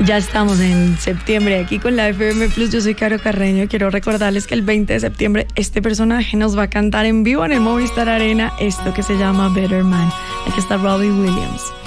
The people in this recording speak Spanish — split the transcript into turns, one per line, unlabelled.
Ya estamos en septiembre aquí con la FM Plus. Yo soy Caro Carreño y quiero recordarles que el 20 de septiembre este personaje nos va a cantar en vivo en el Movistar Arena esto que se llama Better Man. Aquí está Robbie Williams.